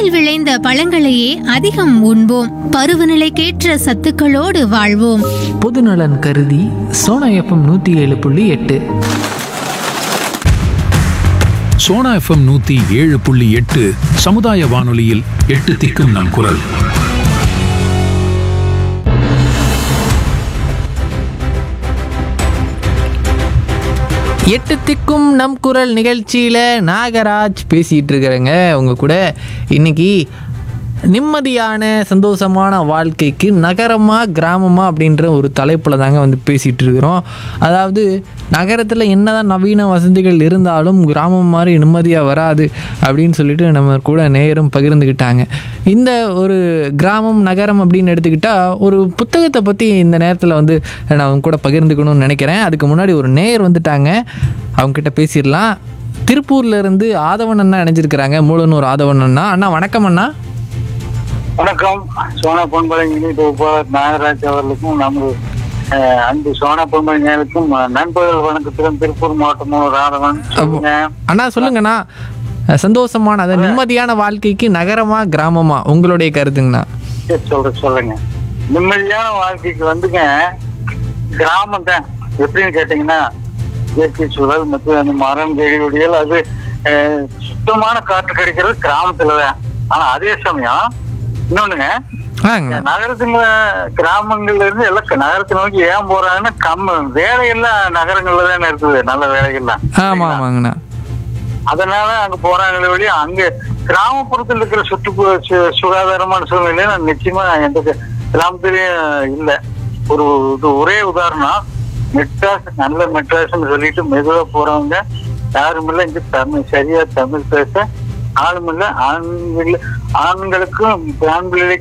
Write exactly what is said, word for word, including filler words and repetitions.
மண்ணில் விளைந்த பழங்களையே அதிகம் உண்போம். பருவநிலைக்கேற்ற சத்துக்களோடு வாழ்வோம். பொதுநலன் கருதி சோனா எஃப்எம் நூற்றி ஏழு புள்ளி எட்டு. சோனா எஃப்எம் நூத்தி ஏழு புள்ளி எட்டு சமுதாய வானொலியில் எட்டு திக்கும் நம் குரல். எட்டு திக்கும் நம் குரல் நிகழ்ச்சியில் நாகராஜ் பேசிகிட்டு இருக்கிறேங்க உங்க கூட. இன்னைக்கு நிம்மதியான சந்தோஷமான வாழ்க்கைக்கு நகரமா கிராமமா அப்படின்ற ஒரு தலைப்பில் தாங்க வந்து பேசிகிட்டு இருக்கிறோம். அதாவது நகரத்தில் என்னதான் நவீன வசதிகள் இருந்தாலும் கிராமம் மாதிரி நிம்மதியாக வராது அப்படின்னு சொல்லிட்டு நம்ம கூட நேரம் பகிர்ந்துக்கிட்டாங்க. இந்த ஒரு கிராமம் நகரம் அப்படின்னு எடுத்துக்கிட்டால் ஒரு புத்தகத்தை பற்றி இந்த நேரத்தில் வந்து நான் அவங்க கூட பகிர்ந்துக்கணும்னு நினைக்கிறேன். அதுக்கு முன்னாடி ஒரு நேயர் வந்துட்டாங்க, அவங்ககிட்ட பேசிடலாம். திருப்பூர்ல இருந்து ஆதவன் அண்ணா இணைஞ்சிருக்கிறாங்க. மூலனூர் ஆதவன் அண்ணா. அண்ணா வணக்கம் அண்ணா. வணக்கம். சோனா பொன்பலை இணை தொகுப்பாளர் நாகராஜ் அவர்களுக்கும் நமது அன்பு சோனா பொன்பலை நேருக்கும் நண்பர்கள் வணக்கத்துடன் திருப்பூர் மாவட்டம் ராதவன். அண்ணா சொல்லுங்கண்ணா, சந்தோஷமான அதாவது நிம்மதியான வாழ்க்கைக்கு நகரமா கிராமமா உங்களுடைய கருத்துங்கண்ணா? சொல்ற சொல்லுங்க. நிம்மதியான வாழ்க்கைக்கு வந்துங்க கிராமம் தான். எப்படின்னு கேட்டீங்கன்னா இயற்கை சூழல் மற்றும் அந்த மரம் செடிகொடிகள், அது சுத்தமான காற்று கிடைக்கிறது கிராமத்துலதான். ஆனா அதே சமயம் இன்னொன்னுங்க, நகரத்துல கிராமங்கள்ல இருந்து எல்லாம் நகரத்தை நோக்கி ஏன் போறாங்கன்னா கம்ம வேலையெல்லாம் நகரங்கள்ல தானே இருக்குது, நல்ல வேலைகள்லாம். ஆமா ஆமாங்கண்ணா. அதனால அங்க போறாங்களே வழி அங்க கிராமப்புறத்துல இருக்கிற சுற்று சுகாதாரமான சூழ்நிலை நிச்சயமா எந்த கிராமத்திலயும் இல்லை. ஒரு ஒரே உதாரணம், மெட்ராஸ் நல்ல மெட்ராஸ்ன்னு சொல்லிட்டு மெதுவா போறவங்க யாரும் இல்லை. இங்க தமிழ் சரியா தமிழ் பேச ஆளும் இல்லை. ஆண்கள் ஆண்களுக்கும் ஆண் பிள்ளை